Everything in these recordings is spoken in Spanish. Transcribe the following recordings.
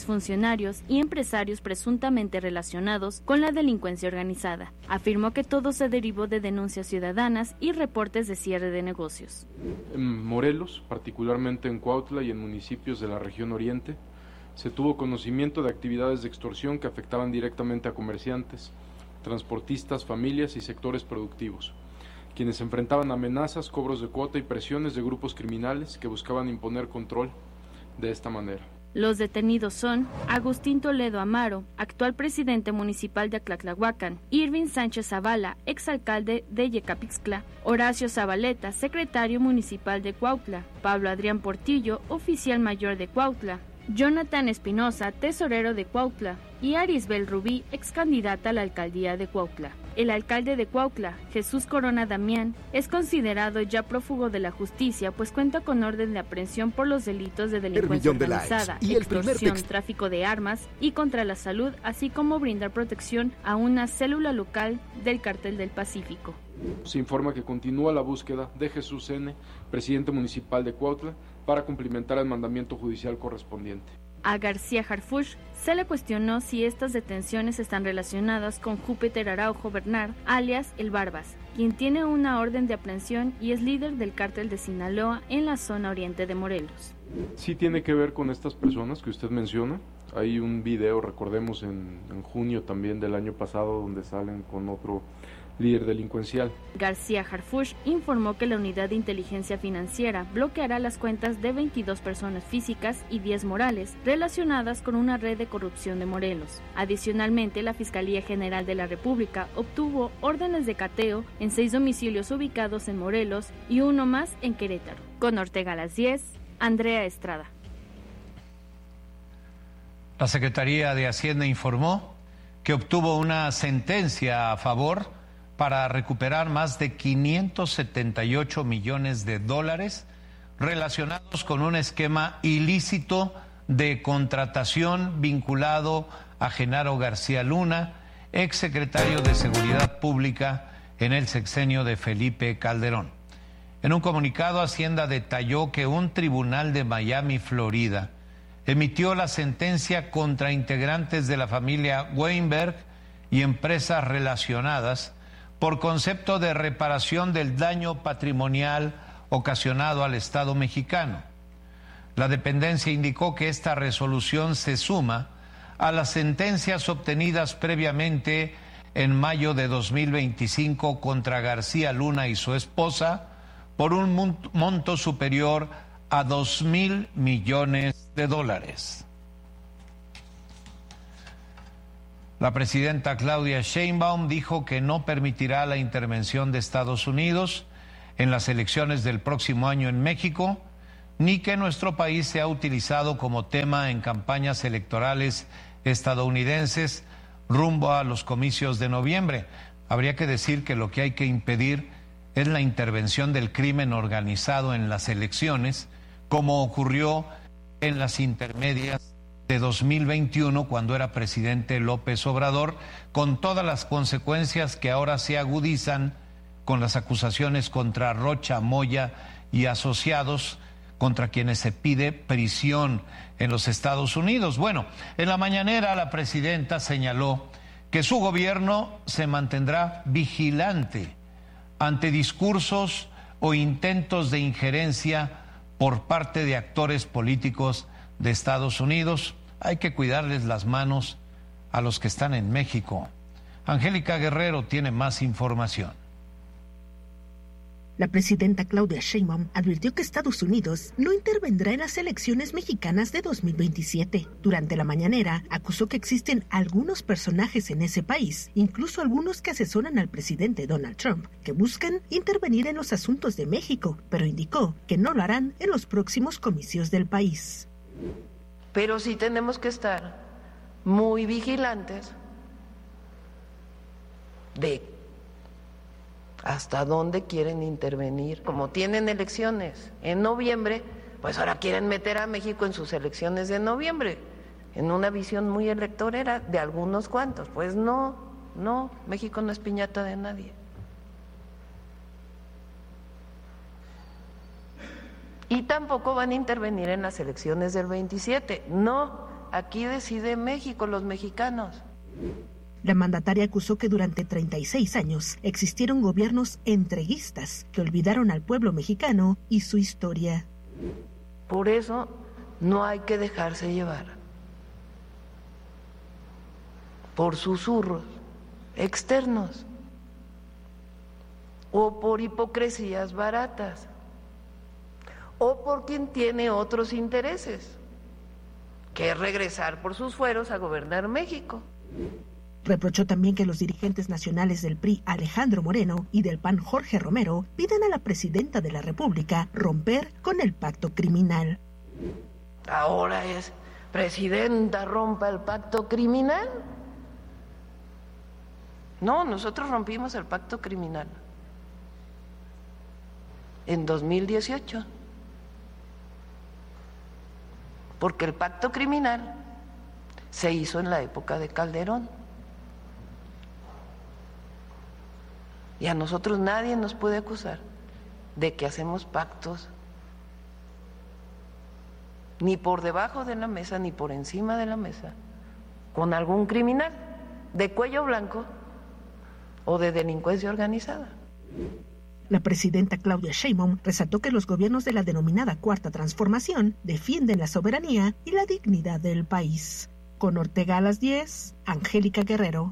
funcionarios y empresarios presuntamente relacionados con la delincuencia organizada. Afirmó que todo se derivó de denuncias ciudadanas y reportes de cierre de negocios. En Morelos, particularmente en Cuautla y en municipios de la región oriente, se tuvo conocimiento de actividades de extorsión que afectaban directamente a comerciantes, transportistas, familias y sectores productivos, quienes enfrentaban amenazas, cobros de cuota y presiones de grupos criminales que buscaban imponer control de esta manera. Los detenidos son Agustín Toledo Amaro, actual presidente municipal de Aclatlahuacan, Irving Sánchez Zavala, exalcalde de Yecapixtla, Horacio Zabaleta, secretario municipal de Cuautla, Pablo Adrián Portillo, oficial mayor de Cuautla, Jonathan Espinosa, tesorero de Cuautla, y Arisbel Rubí, excandidata a la alcaldía de Cuautla. El alcalde de Cuautla, Jesús Corona Damián, es considerado ya prófugo de la justicia, pues cuenta con orden de aprehensión por los delitos de delincuencia organizada, extorsión, tráfico de armas y contra la salud, así como brindar protección a una célula local del Cártel del Pacífico. Se informa que continúa la búsqueda de Jesús N., presidente municipal de Cuautla, para cumplimentar el mandamiento judicial correspondiente. A García Harfuch se le cuestionó si estas detenciones están relacionadas con Júpiter Araujo Bernard, alias El Barbas, quien tiene una orden de aprehensión y es líder del cártel de Sinaloa en la zona oriente de Morelos. Sí tiene que ver con estas personas que usted menciona. Hay un video, recordemos, en junio también del año pasado, donde salen con otro líder delincuencial. García Harfuch informó que la Unidad de Inteligencia Financiera bloqueará las cuentas de 22 personas físicas y 10 morales relacionadas con una red de corrupción de Morelos. Adicionalmente, la Fiscalía General de la República obtuvo órdenes de cateo en 6 domicilios ubicados en Morelos y uno más en Querétaro. Con Ortega a las 10, Andrea Estrada. La Secretaría de Hacienda informó que obtuvo una sentencia a favor para recuperar más de 578 millones de dólares relacionados con un esquema ilícito de contratación vinculado a Genaro García Luna, exsecretario de Seguridad Pública en el sexenio de Felipe Calderón. En un comunicado, Hacienda detalló que un tribunal de Miami, Florida, emitió la sentencia contra integrantes de la familia Weinberg y empresas relacionadas por concepto de reparación del daño patrimonial ocasionado al Estado mexicano. La dependencia indicó que esta resolución se suma a las sentencias obtenidas previamente en mayo de 2025 contra García Luna y su esposa por un monto superior a 2,000 millones de dólares. La presidenta Claudia Sheinbaum dijo que no permitirá la intervención de Estados Unidos en las elecciones del próximo año en México, ni que nuestro país sea utilizado como tema en campañas electorales estadounidenses rumbo a los comicios de noviembre. Habría que decir que lo que hay que impedir es la intervención del crimen organizado en las elecciones, como ocurrió en las intermedias de 2021, cuando era presidente López Obrador, con todas las consecuencias que ahora se agudizan con las acusaciones contra Rocha Moya y asociados, contra quienes se pide prisión en los Estados Unidos. Bueno, en la mañanera la presidenta señaló que su gobierno se mantendrá vigilante ante discursos o intentos de injerencia por parte de actores políticos de Estados Unidos. Hay que cuidarles las manos a los que están en México. Angélica Guerrero tiene más información. La presidenta Claudia Sheinbaum advirtió que Estados Unidos no intervendrá en las elecciones mexicanas de 2027. Durante la mañanera, acusó que existen algunos personajes en ese país, incluso algunos que asesoran al presidente Donald Trump, que buscan intervenir en los asuntos de México, pero indicó que no lo harán en los próximos comicios del país. Pero sí tenemos que estar muy vigilantes de hasta dónde quieren intervenir. Como tienen elecciones en noviembre, pues ahora quieren meter a México en sus elecciones de noviembre, en una visión muy electorera de algunos cuantos. Pues no, México no es piñata de nadie. Y tampoco van a intervenir en las elecciones del 27. No, aquí decide México, los mexicanos. La mandataria acusó que durante 36 años existieron gobiernos entreguistas que olvidaron al pueblo mexicano y su historia. Por eso no hay que dejarse llevar por susurros externos o por hipocresías baratas o por quien tiene otros intereses, que es regresar por sus fueros a gobernar México. Reprochó también que los dirigentes nacionales del PRI, Alejandro Moreno, y del PAN, Jorge Romero, piden a la presidenta de la República romper con el pacto criminal. Ahora es, presidenta, rompa el pacto criminal. No, nosotros rompimos el pacto criminal en 2018, porque el pacto criminal se hizo en la época de Calderón. Y a nosotros nadie nos puede acusar de que hacemos pactos ni por debajo de la mesa ni por encima de la mesa con algún criminal de cuello blanco o de delincuencia organizada. La presidenta Claudia Sheinbaum resaltó que los gobiernos de la denominada Cuarta Transformación defienden la soberanía y la dignidad del país. Con Ortega a las 10, Angélica Guerrero.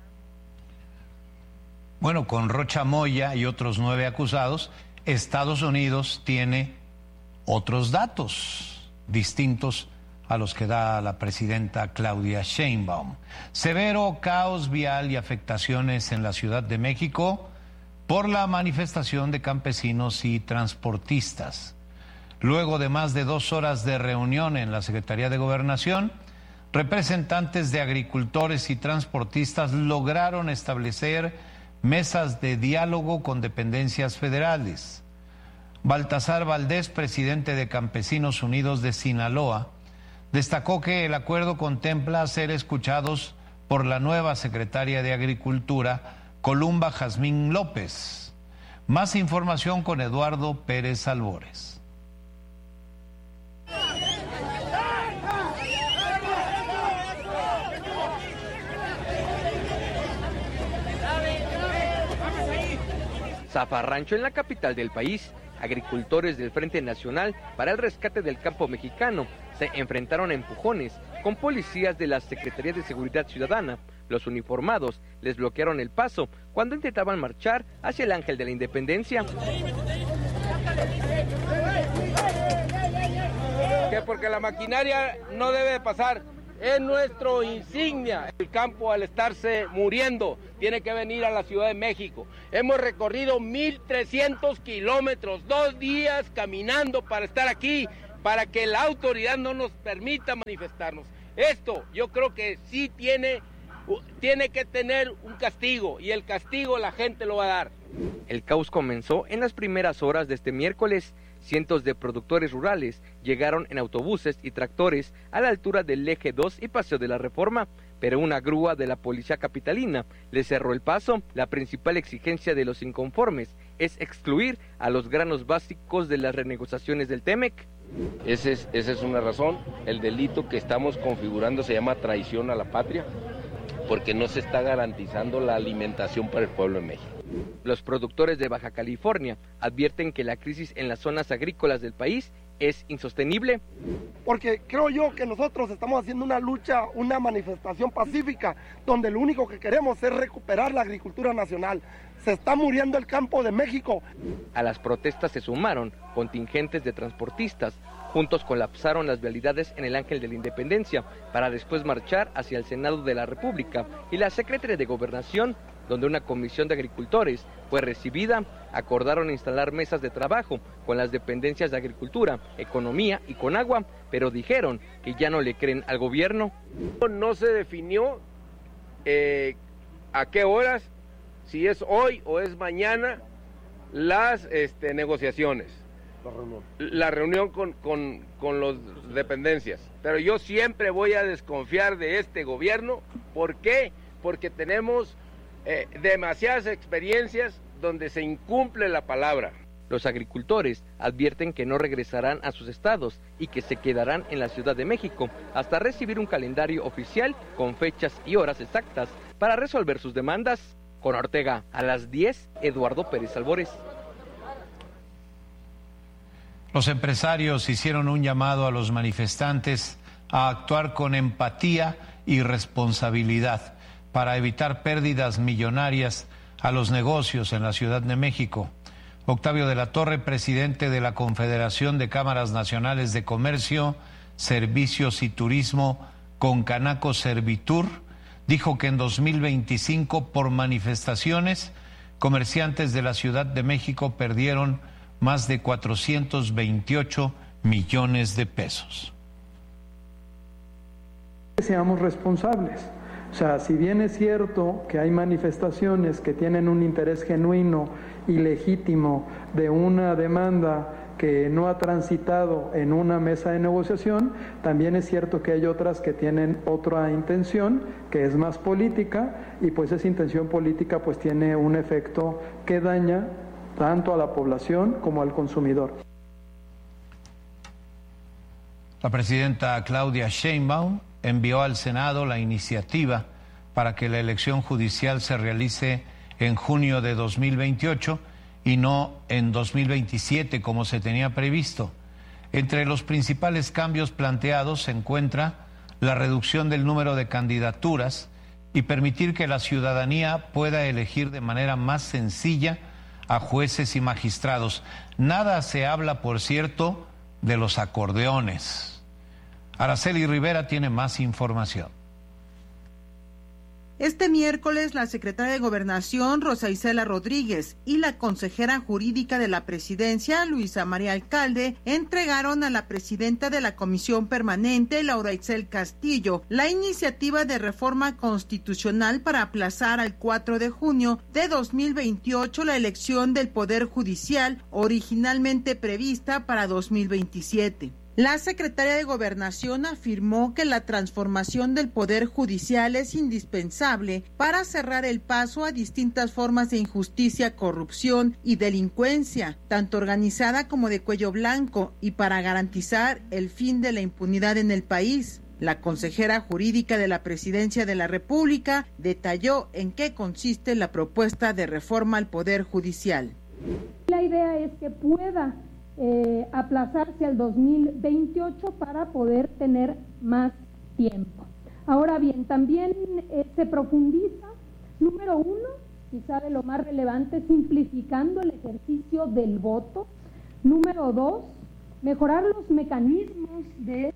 Bueno, con Rocha Moya y otros 9 acusados, Estados Unidos tiene otros datos distintos a los que da la presidenta Claudia Sheinbaum. Severo caos vial y afectaciones en la Ciudad de México por la manifestación de campesinos y transportistas. Luego de más de 2 horas de reunión en la Secretaría de Gobernación, representantes de agricultores y transportistas lograron establecer mesas de diálogo con dependencias federales. Baltasar Valdés, presidente de Campesinos Unidos de Sinaloa, destacó que el acuerdo contempla ser escuchados por la nueva secretaria de Agricultura, Columba Jazmín López. Más información con Eduardo Pérez Albores. Zafarrancho, en la capital del país, agricultores del Frente Nacional para el Rescate del Campo Mexicano se enfrentaron a empujones con policías de la Secretaría de Seguridad Ciudadana. Los uniformados les bloquearon el paso cuando intentaban marchar hacia el Ángel de la Independencia. Que porque la maquinaria no debe de pasar. Es nuestro insignia. El campo, al estarse muriendo, tiene que venir a la Ciudad de México. Hemos recorrido 1,300 kilómetros, 2 días caminando para estar aquí, para que la autoridad no nos permita manifestarnos. Esto yo creo que sí tiene que tener un castigo, y el castigo la gente lo va a dar. El caos comenzó en las primeras horas de este miércoles. Cientos de productores rurales llegaron en autobuses y tractores a la altura del Eje 2 y Paseo de la Reforma, pero una grúa de la policía capitalina les cerró el paso. La principal exigencia de los inconformes es excluir a los granos básicos de las renegociaciones del TEMEC. Esa es una razón. El delito que estamos configurando se llama traición a la patria, porque no se está garantizando la alimentación para el pueblo de México. Los productores de Baja California advierten que la crisis en las zonas agrícolas del país es insostenible. Porque creo yo que nosotros estamos haciendo una lucha, una manifestación pacífica, donde lo único que queremos es recuperar la agricultura nacional. Se está muriendo el campo de México. A las protestas se sumaron contingentes de transportistas. Juntos colapsaron las vialidades en el Ángel de la Independencia para después marchar hacia el Senado de la República y la Secretaría de Gobernación, donde una comisión de agricultores fue recibida. Acordaron instalar mesas de trabajo con las dependencias de Agricultura, Economía y Conagua, pero dijeron que ya no le creen al gobierno. No se definió a qué horas, si es hoy o es mañana, las negociaciones. La reunión con las dependencias. Pero yo siempre voy a desconfiar de este gobierno. ¿Por qué? Porque tenemos demasiadas experiencias donde se incumple la palabra. Los agricultores advierten que no regresarán a sus estados y que se quedarán en la Ciudad de México hasta recibir un calendario oficial con fechas y horas exactas para resolver sus demandas. Con Ortega, a las 10, Eduardo Pérez Albores. Los empresarios hicieron un llamado a los manifestantes a actuar con empatía y responsabilidad para evitar pérdidas millonarias a los negocios en la Ciudad de México. Octavio de la Torre, presidente de la Confederación de Cámaras Nacionales de Comercio, Servicios y Turismo, Concanaco Servitur, dijo que en 2025, por manifestaciones, comerciantes de la Ciudad de México perdieron más de 428 millones de pesos. Seamos responsables. O sea, si bien es cierto que hay manifestaciones que tienen un interés genuino y legítimo de una demanda que no ha transitado en una mesa de negociación, también es cierto que hay otras que tienen otra intención, que es más política, y pues esa intención política pues tiene un efecto que daña tanto a la población como al consumidor. La presidenta Claudia Sheinbaum envió al Senado la iniciativa para que la elección judicial se realice en junio de 2028 y no en 2027 como se tenía previsto. Entre los principales cambios planteados se encuentra la reducción del número de candidaturas y permitir que la ciudadanía pueda elegir de manera más sencilla a jueces y magistrados. Nada se habla, por cierto, de los acordeones. Araceli Rivera tiene más información. Este miércoles, la secretaria de Gobernación, Rosa Isela Rodríguez, y la consejera jurídica de la Presidencia, Luisa María Alcalde, entregaron a la presidenta de la Comisión Permanente, Laura Itzel Castillo, la iniciativa de reforma constitucional para aplazar al 4 de junio de 2028 la elección del Poder Judicial, originalmente prevista para 2027. La secretaria de Gobernación afirmó que la transformación del Poder Judicial es indispensable para cerrar el paso a distintas formas de injusticia, corrupción y delincuencia, tanto organizada como de cuello blanco, y para garantizar el fin de la impunidad en el país. La consejera jurídica de la Presidencia de la República detalló en qué consiste la propuesta de reforma al Poder Judicial. La idea es que pueda aplazarse al 2028 para poder tener más tiempo. Ahora bien, también se profundiza, número uno, quizá de lo más relevante, simplificando el ejercicio del voto. Número dos, mejorar los mecanismos de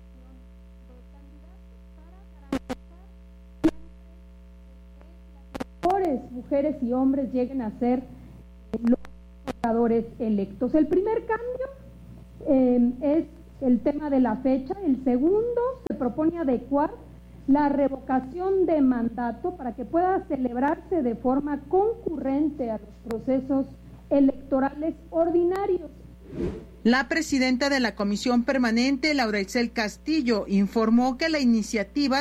mejores mujeres y hombres lleguen a ser los gobernadores electos. El primer cambio es el tema de la fecha. El segundo, se propone adecuar la revocación de mandato para que pueda celebrarse de forma concurrente a los procesos electorales ordinarios. La presidenta de la Comisión Permanente, Laura Itzel Castillo, informó que la iniciativa